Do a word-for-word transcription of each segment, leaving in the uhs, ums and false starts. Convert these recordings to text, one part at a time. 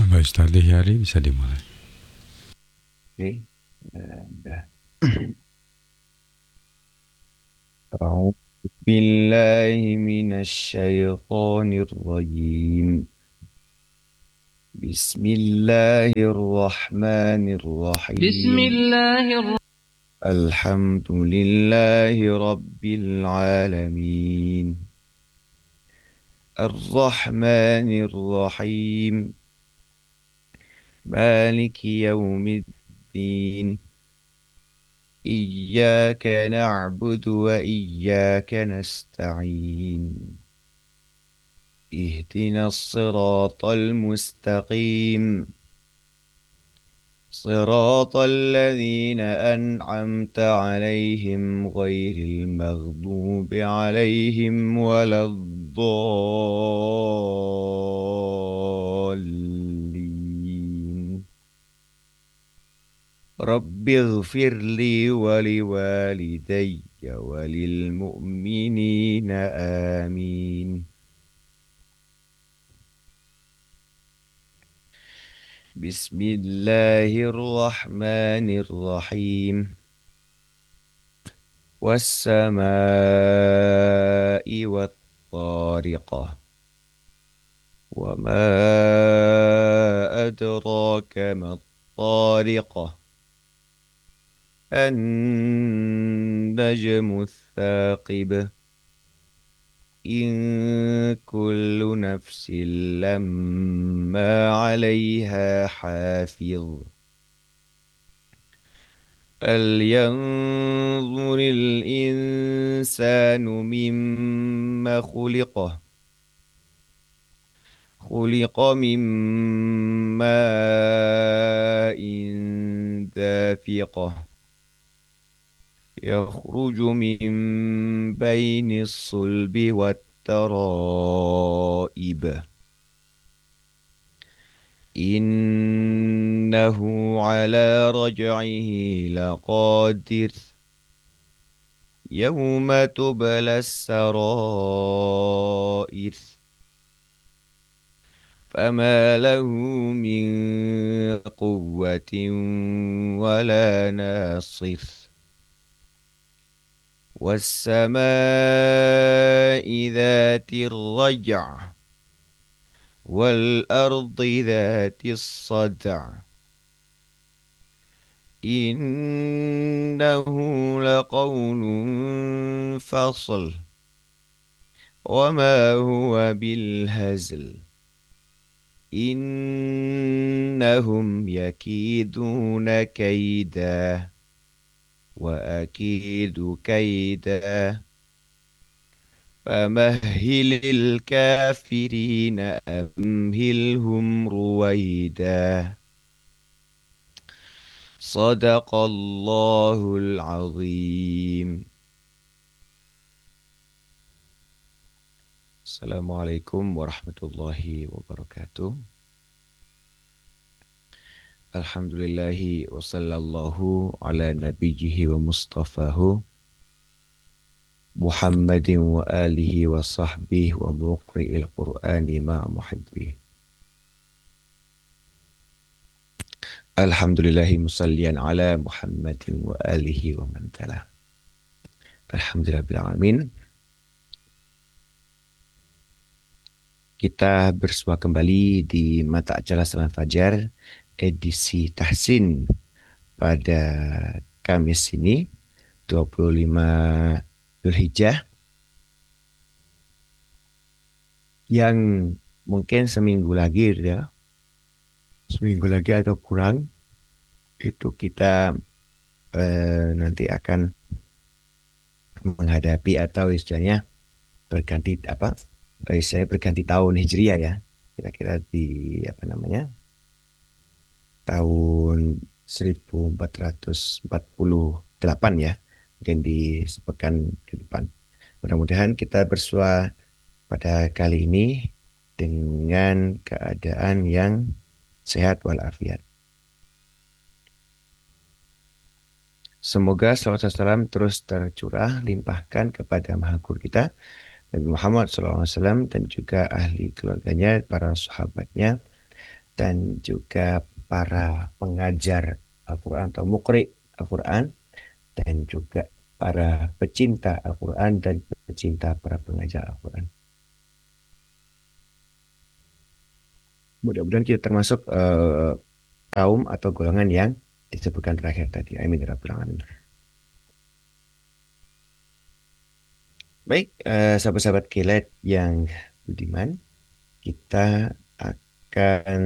Baik, Ustaz Lihyari bisa dimulai. Oke, eh, udah. أعوذ بالله من الشيطان الرجيم. بسم الله الرحمن بسم الرحيم. الله الرحمن الحمد لله رب العالمين. الرحمن الرحيم. مالك يوم الدين. إياك نعبد وإياك نستعين. اهدنا الصراط المستقيم. صراط الذين أنعمت عليهم غير المغضوب عليهم ولا الضالين. رب اغفر لي ولوالدي وللمؤمنين آمين. بسم الله الرحمن الرحيم. والسماء والطارق. وما أدراك ما الطارق. النجم الثاقب. إن كل نفس لما عليها حافظ. فلينظر الإنسان مما خلقه. خلق من ماء دافق. يخرج من بين الصلب والترائب. إنه على رجعه لقادر. يوم تبلى السرائر. فما له من قوة ولا ناصر. والسماء ذات الرجع. والأرض ذات الصدع. إنه لقول فصل. وما هو بالهزل. إنهم يكيدون كيدا. وأكيد كيدا. فمهل الكافرين أمهلهم رويدا. صدق الله العظيم. السلام عليكم ورحمة الله وبركاته. Alhamdulillahi wa sallallahu ala nabiyyihi wa mustafahu Muhammadin wa alihi wa sahbihi wa muqri'il qur'ani ma'a muhibbihi. Alhamdulillahi musallian ala Muhammadin wa alihi wa man tala. Alhamdulillahirrahmanirrahim. Kita bersua kembali di mata acara Salam Fajar edisi Tahsin pada Kamis ini dua puluh lima Dzulhijjah yang mungkin seminggu lagi ya seminggu lagi atau kurang itu kita eh, nanti akan menghadapi atau istilahnya berganti apa saya berganti tahun Hijriah ya, kira-kira di apa namanya tahun seribu empat ratus empat puluh delapan ya, mungkin di sepekan ke depan. Mudah-mudahan kita bersua pada kali ini dengan keadaan yang sehat walafiat. Semoga salawat dan salam terus tercurah limpahkan kepada Maha Guru kita Nabi Muhammad shallallahu alaihi wasallam dan juga ahli keluarganya, para sahabatnya, dan juga para pengajar Al-Quran atau mukri Al-Quran, dan juga para pecinta Al-Quran dan pecinta para pengajar Al-Quran. Mudah-mudahan kita termasuk uh, kaum atau golongan yang disebutkan terakhir tadi. Amin ya rabbal alamin. Baik, uh, sahabat-sahabat kilat yang budiman, kita akan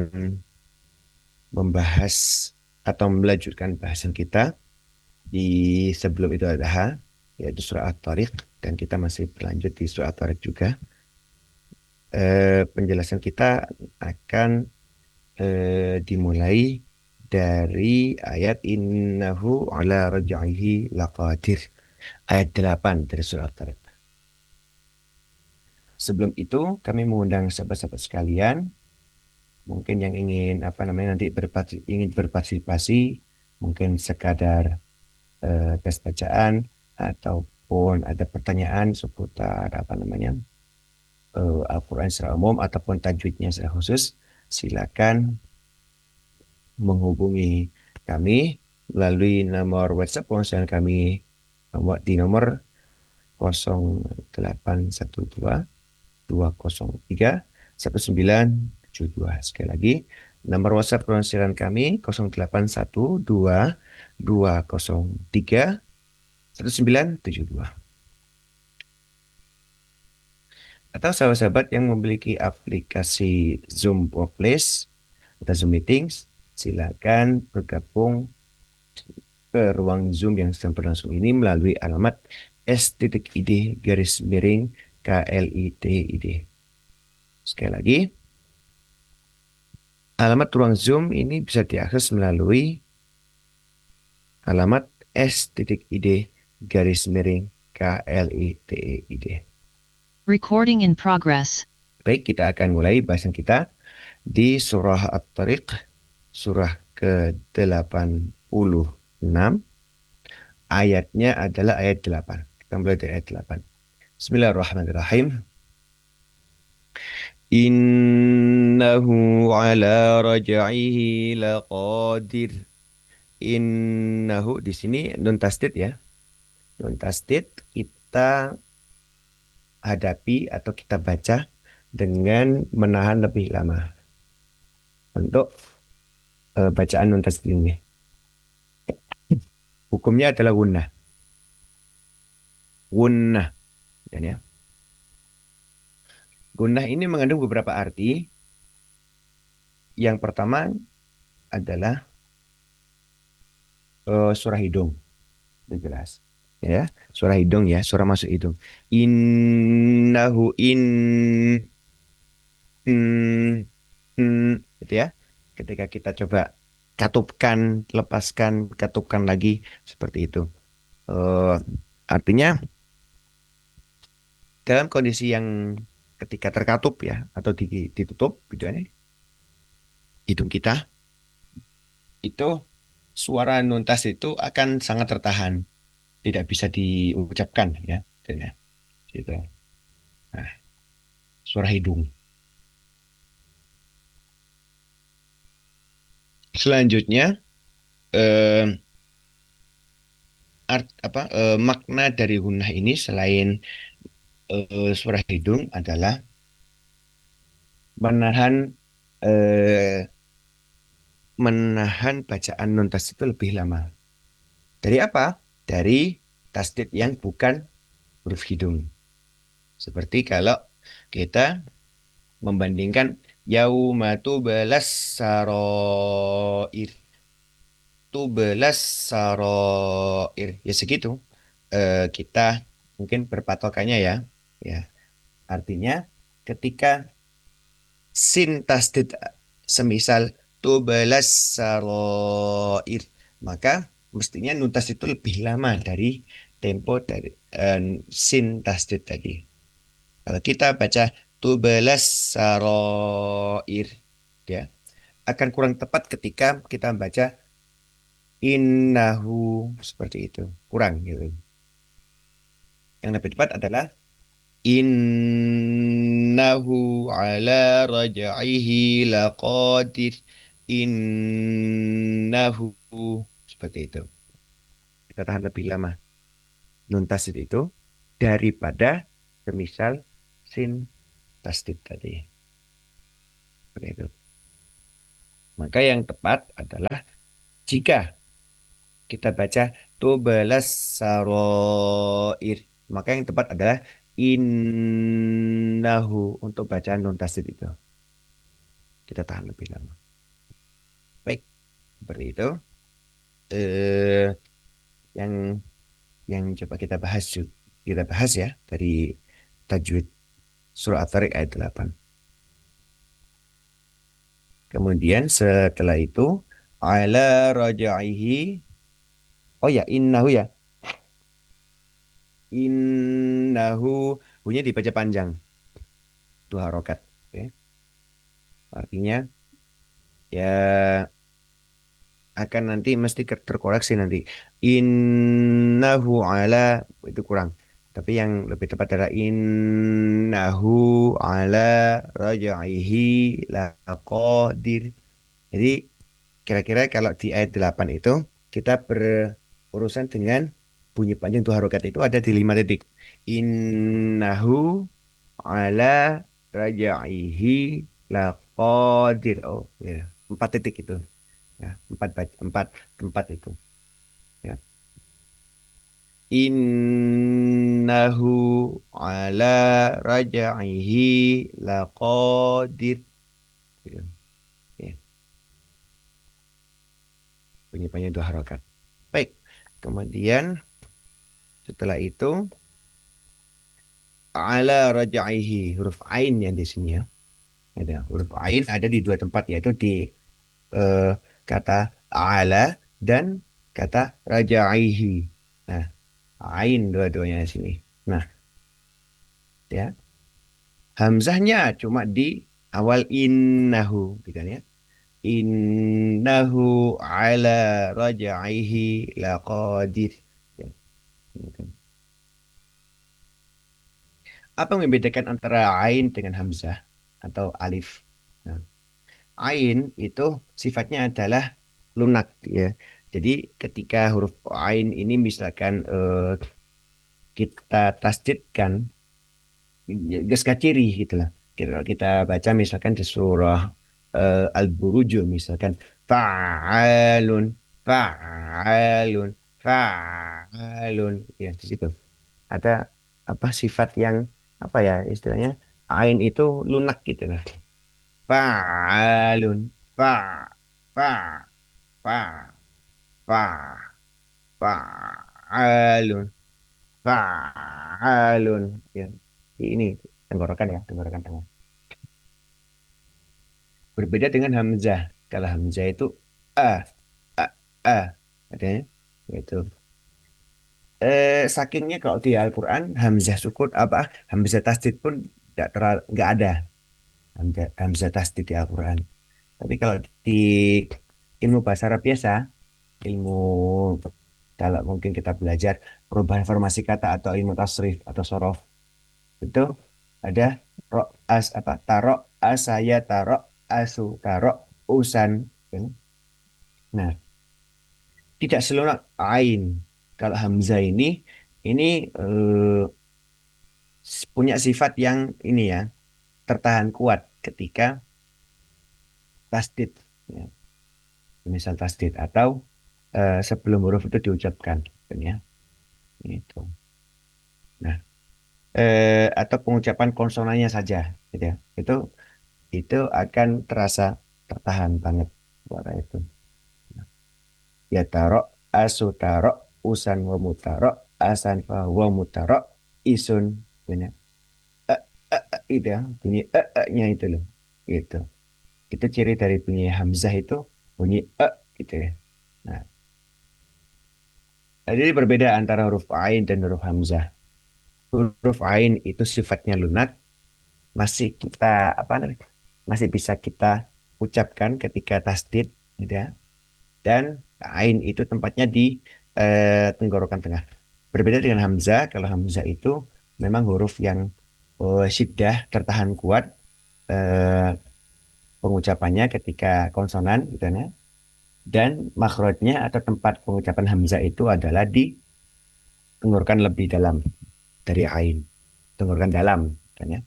membahas atau melanjutkan bahasan kita di sebelum itu ada yaitu surah At-Tariq, dan kita masih berlanjut di surah At-Tariq juga. Eh, penjelasan kita akan eh, dimulai dari ayat innahu ala raj'ihi laqadir, ayat delapan dari surah At-Tariq. Sebelum itu kami mengundang sahabat-sahabat sekalian, mungkin yang ingin apa namanya nanti berparti, ingin berpartisipasi, mungkin sekadar eh, tes bacaan ataupun ada pertanyaan seputar apa namanya eh, Al-Quran secara umum ataupun tajwidnya secara khusus, silakan menghubungi kami melalui nomor WhatsApp ponsel kami di nomor nol delapan satu dua dua nol tiga satu sembilan tujuh dua. Sekali lagi, nomor WhatsApp ponselan kami nol delapan satu dua dua nol tiga satu sembilan tujuh dua. Atau sahabat-sahabat yang memiliki aplikasi Zoom Workplace atau Zoom Meetings, silakan bergabung ke ruang Zoom yang sedang berlangsung ini melalui alamat s.id garis miring klitid. Sekali lagi, alamat ruang Zoom ini bisa diakses melalui alamat s.id garis miring klitid. Recording in progress. Baik, kita akan mulai bahasan kita di surah At-Tariq, surah ke delapan puluh enam. Ayatnya adalah ayat delapan. Kita mulai dari ayat delapan. Bismillahirrahmanirrahim. Innahu ala raj'ihi laqadir. Innahu di sini nun tasdid ya. Nun tasdid kita hadapi atau kita baca dengan menahan lebih lama untuk uh, bacaan nun tasdid ini. Hukumnya adalah gunnah. Gunnah. Ya. Gunnah ini mengandung beberapa arti. Yang pertama adalah uh, surah hidung. Itu jelas. Ya, suara hidung ya, suara masuk hidung. Innahu in, in, in gitu ya. Ketika kita coba katupkan, lepaskan, katupkan lagi seperti itu. Uh, artinya dalam kondisi yang ketika terkatup ya atau ditutup gitu ya, hidung kita itu suara nuntas itu akan sangat tertahan. Tidak bisa diucapkan ya, gitu. Nah, suara hidung. Selanjutnya eh, art apa eh, makna dari gunnah ini selain eh, suara hidung adalah menahan eh, menahan bacaan nun tasdid itu lebih lama. Dari apa? Dari tasdid yang bukan huruf hidung. Seperti kalau kita membandingkan yauma tubalas saroir. Tubalas saroir. Ya segitu. E, kita mungkin berpatokannya ya. Ya. Artinya ketika sin tasdid semisal tubalas saroir, maka mestinya nun tasdid itu lebih lama dari tempo dari uh, sin tasdid tadi. Kalau kita baca tubalas saroir, ya akan kurang tepat ketika kita baca innahu seperti itu, kurang gitu. Yang lebih tepat adalah Innahu ala raj'ihi laqadir. Innahu. Seperti itu. Kita tahan lebih lama. Nun tasdid itu daripada semisal sin tasdid tadi. Seperti itu. Maka yang tepat adalah jika kita baca tubalas saroir, maka yang tepat adalah innahu untuk bacaan nun tasdid itu. Kita tahan lebih lama. Baik, seperti itu. Eh, yang yang coba kita bahas kita bahas ya dari tajwid surah At-Tariq ayat delapan. Kemudian setelah itu ala rajaihi, oh ya innahu ya, innahu bunyinya dibaca panjang dua harokat. Oke. Artinya ya akan nanti mesti terkoreksi nanti. Innahu ala itu kurang. Tapi yang lebih tepat adalah innahu ala rajaihi laqadir. Jadi kira-kira kalau di ayat delapan itu kita berurusan dengan bunyi panjang dua harokat itu ada di lima titik. Innahu ala rajaihi laqadir. Oh ya, empat titik itu. Ya, empat empat tempat itu. Ya. Innahu ala rajaihi laqadir. Gitu. Ya. Bunyi panjang dua harokat. Baik. Kemudian setelah itu ala rajaihi, huruf ain yang di sini ya. Ada huruf ain ada di dua tempat, yaitu di eh, kata ala dan kata rajaihi. Nah, ain dua-duanya di sini. Nah, ya. Hamzahnya cuma di awal innahu, gitu kan ya. Innahu ala rajaihi laqadir. Ya, gitu. Apa yang membedakan antara ain dengan hamzah atau alif? Nah, ain itu sifatnya adalah lunak ya. Jadi ketika huruf ain ini misalkan eh, kita tasdidkan, gas kaciri gitu lah. Kita, kita baca misalkan di surah eh, Al-Buruj misalkan fa'alun, fa'alun, fa'alun. Ya di situ ada apa sifat yang apa ya istilahnya ain itu lunak gitu lah. Fa'alun, fa, fa, fa, fa, fa'alun, fa'alun. Ya. Ini tenggorokan ya, tenggorokan tengah. Berbeda dengan hamzah. Kalau hamzah itu a, a, a, adanya itu. Eh, sakingnya kalau di Al-Quran hamzah sukun apa hamzah tasdid pun tidak terlalu nggak ada hamzah, hamzah tasdid di Al-Quran. Tapi kalau di ilmu bahasa Arab biasa, ilmu kalau mungkin kita belajar perubahan formasi kata atau ilmu tasrif atau sorof itu ada ro as apa tarok asaya tarok asu tarok usan. Nah, tidak seluruh ain. Kalau hamzah ini ini eh, punya sifat yang ini ya tertahan kuat ketika tasdid. Ya. Misal tasdid atau eh, sebelum huruf itu diucapkan, kan ya. Itu. Nah, eh, atau pengucapan konsonannya saja, gitu ya. Itu itu akan terasa tertahan banget suara itu. Ya tarok asu tarok usan wa mutarok asan fa wa mutarok isun, gitu ya. Eh, eh, eh, itu ya bunyi eh, eh-nya itu loh, gitu. Itu ciri dari bunyi hamzah itu bunyi eh gitu ya. Nah, jadi berbeda antara huruf ain dan huruf hamzah. Huruf ain itu sifatnya lunak, masih kita apa namanya? Masih bisa kita ucapkan ketika tasdid, gitu ya. Dan ain itu tempatnya di eh, tenggorokan tengah. Berbeda dengan hamzah, kalau hamzah itu memang huruf yang oh, syiddah tertahan kuat eh, pengucapannya ketika konsonan gitu ya. Dan makhrajnya atau tempat pengucapan hamzah itu adalah ditenggorkan lebih dalam dari ain. Tenggorkan dalam kan ya.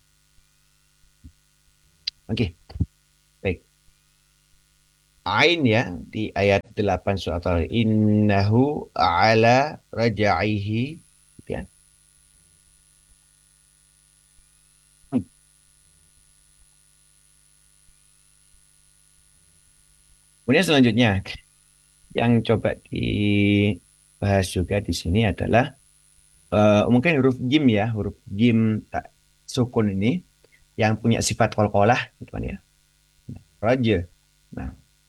Oke, baik. Ain ya di ayat delapan surat Al innahu ala rajaihi gitu ya. Kemudian selanjutnya yang coba dibahas juga di sini adalah eh, mungkin huruf jim ya, huruf jim tak sukun ini yang punya sifat qalqalah gitu kan ya. Raja. Nah,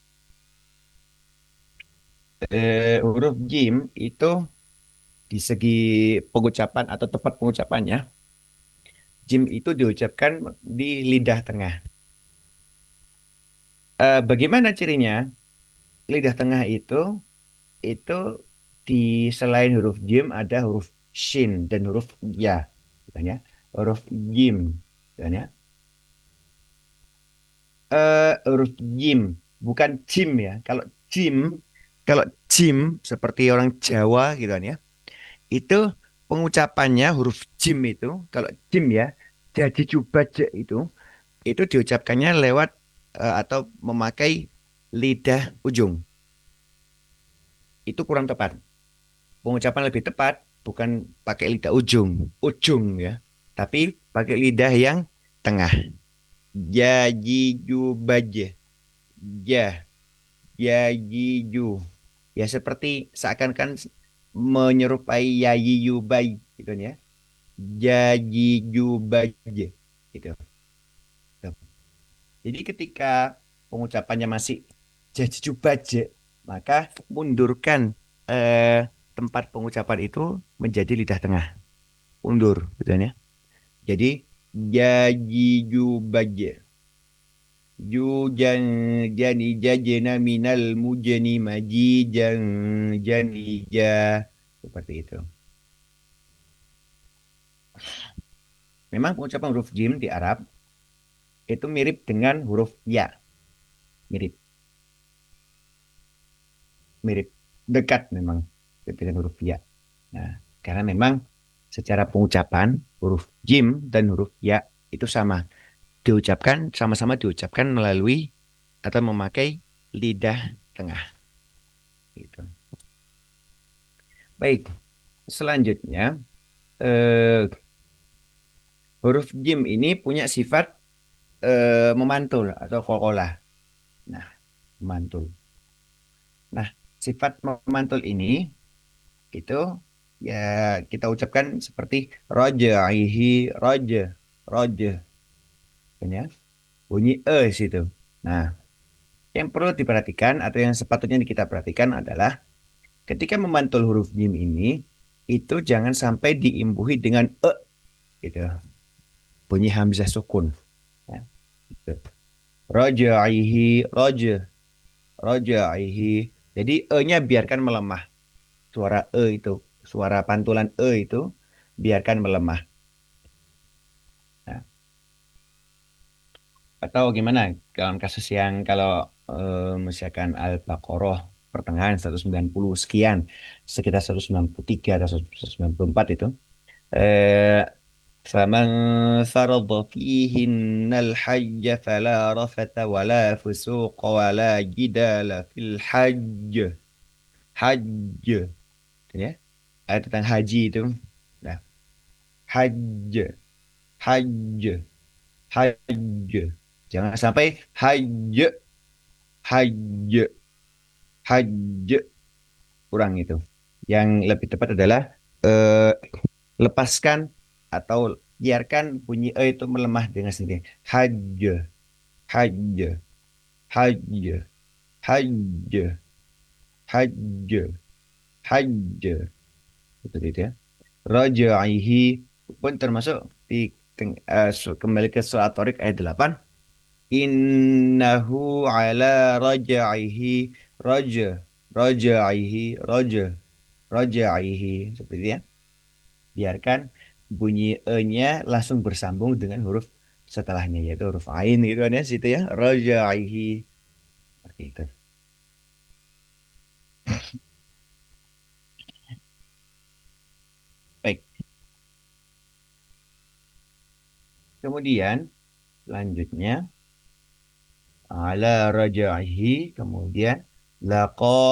eh, huruf jim itu di segi pengucapan atau tempat pengucapannya, jim itu diucapkan di lidah tengah. Eh, bagaimana cirinya? Lidah tengah itu itu di selain huruf jim ada huruf shin dan huruf ya, gitu ya. Huruf jim, gitu ya. Eh, huruf jim, bukan jim ya. Kalau jim, kalau jim seperti orang Jawa gitu kan ya. Itu pengucapannya huruf jim itu, kalau jim ya, jadi jubaje itu, itu diucapkannya lewat eh, atau memakai lidah ujung. Itu kurang tepat. Pengucapan lebih tepat bukan pakai lidah ujung, ujung ya, tapi pakai lidah yang tengah. Jajiju baje, ja, jajiju. Ya seperti seakan-akan menyerupai yayiyu bayi gitu ya. Jajiju baje gitu. Jadi ketika pengucapannya masih jajiju baje, maka mundurkan eh, tempat pengucapan itu menjadi lidah tengah. Undur gitu ya. Jadi jajiju baje. Jujan jani jajena minal mujani majijan janija seperti itu. Memang pengucapan huruf jim di Arab itu mirip dengan huruf ya, mirip, mirip, dekat memang dengan huruf ya. Nah, karena memang secara pengucapan huruf jim dan huruf ya itu sama, diucapkan sama-sama diucapkan melalui atau memakai lidah tengah. Gitu. Baik, selanjutnya eh, huruf jim ini punya sifat eh, memantul atau kokolah. Nah, memantul. Nah, sifat memantul ini itu ya kita ucapkan seperti rojaihi, roja, roja, kan ya, bunyi e situ. Nah, yang perlu diperhatikan atau yang sepatutnya kita perhatikan adalah ketika memantul huruf jim ini itu jangan sampai diimbuhi dengan e gitu. Bunyi hamzah sukun. Ya, gitu. Rojaihi, roja, rojaihi. Jadi e-nya biarkan melemah. Suara e itu, suara pantulan e itu biarkan melemah. Nah, atau gimana dalam kasus yang kalau eh, misalkan Al-Baqarah pertengahan seratus sembilan puluh sekian, sekitar seratus sembilan puluh tiga atau seratus sembilan puluh empat itu, eh, فمن فرض فيهن الحج فلا رفث ولا فسوق ولا جدال في الحج. Hajj ya, ayat tentang haji itu. Nah, hajj, hajj, hajj. Jangan sampai hajj, hajj, hajj. Kurang itu. Yang lebih tepat adalah eh, lepaskan atau biarkan bunyi e itu melemah dengan sendiri. Hajj, hajj, hajj, hajj, hajj, hajj. Seperti itu ya. Rajaihi pun termasuk di teng- eh, su- kembali ke surat Tharik ayat delapan. Innahu ala rajaihi raja, rajaihi raja, rajaihi seperti itu ya. Biarkan bunyi e-nya langsung bersambung dengan huruf setelahnya yaitu huruf ain gitu kan ya situ ya. Rajaihi. Seperti itu. Baik. Kemudian selanjutnya ala rajaihi kemudian laqa